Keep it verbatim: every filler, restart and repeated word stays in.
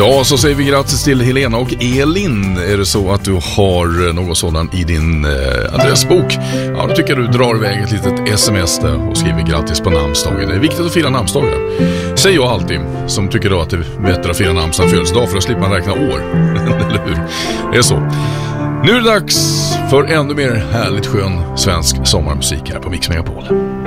Ja, så säger vi grattis till Helena och Elin. Är det så att du har något sådant i din eh, adressbok, ja, då tycker jag du drar iväg ett litet sms där och skriver grattis på namnsdagen. Det är viktigt att fira namnsdagar, säger jag alltid, som tycker då att det är bättre att fira namnsdag födelsedag för att slippa man räkna år. Eller hur? Det är så. Nu är det dags för ännu mer härligt skön svensk sommarmusik här på Mix Megapol.